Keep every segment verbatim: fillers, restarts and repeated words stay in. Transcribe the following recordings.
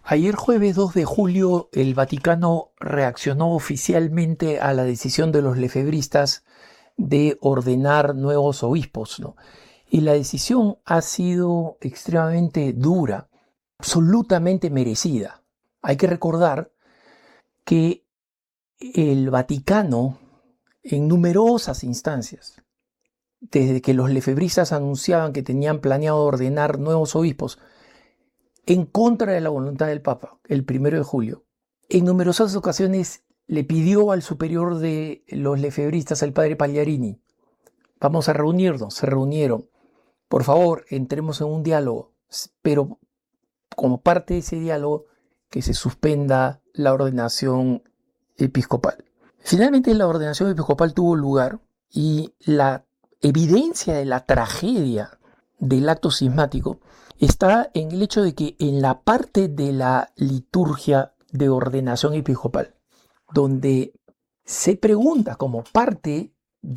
Ayer jueves dos de julio el Vaticano reaccionó oficialmente a la decisión de los lefebristas de ordenar nuevos obispos, ¿no? Y la decisión ha sido extremadamente dura, absolutamente merecida. Hay que recordar que el Vaticano, en numerosas instancias, desde que los lefebristas anunciaban que tenían planeado ordenar nuevos obispos, en contra de la voluntad del Papa, el primero de julio, en numerosas ocasiones le pidió al superior de los lefebristas, el padre Pagliarini, vamos a reunirnos, se reunieron, por favor, entremos en un diálogo, pero como parte de ese diálogo, que se suspenda la ordenación episcopal. Finalmente la ordenación episcopal tuvo lugar y la evidencia de la tragedia del acto cismático está en el hecho de que en la parte de la liturgia de ordenación episcopal, donde se pregunta como parte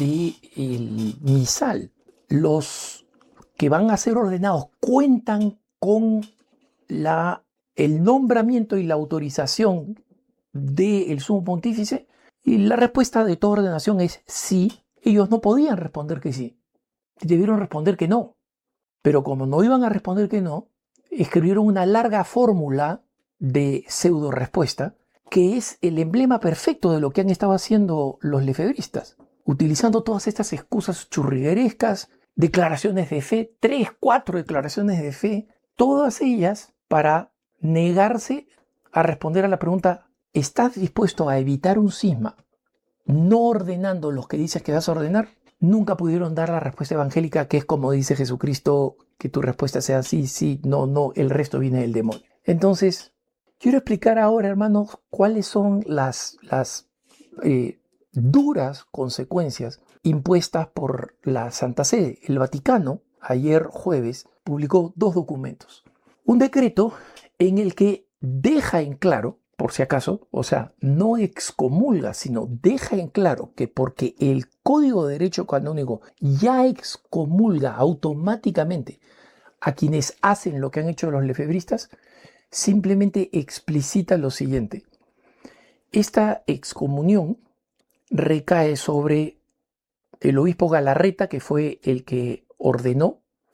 del misal, los que van a ser ordenados cuentan con la, el nombramiento y la autorización del sumo pontífice, y la respuesta de toda ordenación es sí. Ellos no podían responder que sí, debieron responder que no. Pero como no iban a responder que no, escribieron una larga fórmula de pseudo respuesta que es el emblema perfecto de lo que han estado haciendo los lefebristas, utilizando todas estas excusas churriguerescas, declaraciones de fe, tres, cuatro declaraciones de fe, todas ellas para negarse a responder a la pregunta: ¿estás dispuesto a evitar un cisma no ordenando los que dices que vas a ordenar? Nunca pudieron dar la respuesta evangélica, que es como dice Jesucristo, que tu respuesta sea sí, sí, no, no, el resto viene del demonio. Entonces, quiero explicar ahora, hermanos, cuáles son las, las eh, duras consecuencias impuestas por la Santa Sede. El Vaticano, ayer jueves, publicó dos documentos. Un decreto en el que deja en claro, por si acaso, o sea, no excomulga, sino deja en claro que porque el Código de Derecho Canónico ya excomulga automáticamente a quienes hacen lo que han hecho los lefebristas, simplemente explicita lo siguiente: esta excomunión recae sobre el obispo Galarreta, que fue el que ordenó,